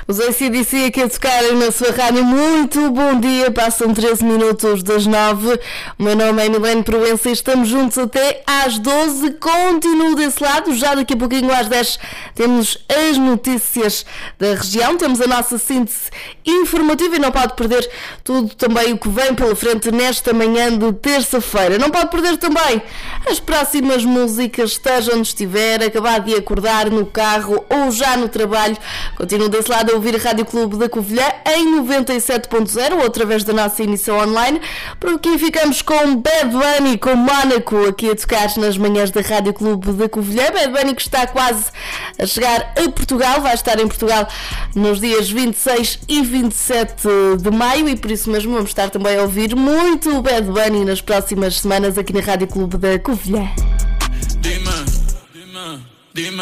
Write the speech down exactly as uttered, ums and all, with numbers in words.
Os A C D C aqui a tocarem na sua rádio. Muito bom dia, passam treze minutos das nove. O meu nome é Milene Proença e estamos juntos até às doze. Continuo desse lado, já daqui a pouquinho às dez temos as notícias da região, temos a nossa síntese informativa e não pode perder tudo também o que vem pela frente nesta manhã de terça-feira. Não pode perder também as próximas músicas, esteja onde estiver, acabar de acordar no carro ou já no trabalho. Continuo desse lado a ouvir a Rádio Clube da Covilhã em noventa e sete ponto zero ou através da nossa emissão online. Por aqui ficamos com Bad Bunny, com Mónaco, aqui a tocar nas manhãs da Rádio Clube da Covilhã. Bad Bunny que está quase a chegar a Portugal, vai estar em Portugal nos dias vinte e seis e vinte e sete de maio e por isso mesmo vamos estar também a ouvir muito o Bad Bunny nas próximas semanas aqui na Rádio Clube da Covilhã. Dime, dime, dime.